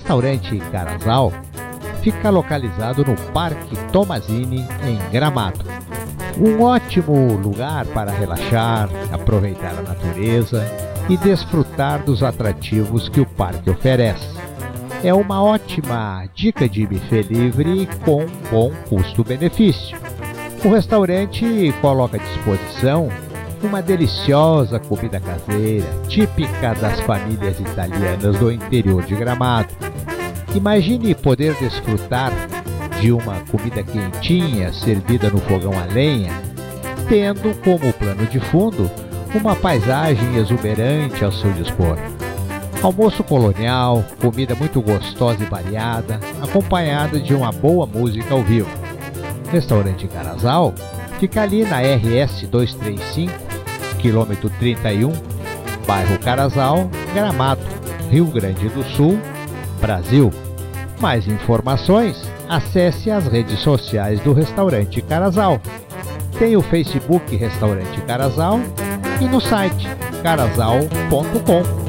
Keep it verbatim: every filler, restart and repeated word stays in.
restaurante Carazal fica localizado no Parque Tomazini, em Gramado. Um ótimo lugar para relaxar, aproveitar a natureza e desfrutar dos atrativos que o parque oferece. É uma ótima dica de buffet livre com bom custo-benefício. O restaurante coloca à disposição uma deliciosa comida caseira, típica das famílias italianas do interior de Gramado. Imagine poder desfrutar de uma comida quentinha servida no fogão a lenha, tendo como plano de fundo uma paisagem exuberante ao seu dispor. Almoço colonial, comida muito gostosa e variada, acompanhada de uma boa música ao vivo. Restaurante Carazal fica ali na R S duzentos e trinta e cinco, quilômetro trinta e um, bairro Carazal, Gramado, Rio Grande do Sul, Brasil. Mais informações, acesse as redes sociais do Restaurante Carazal. Tem o Facebook Restaurante Carazal e no site carazal ponto com.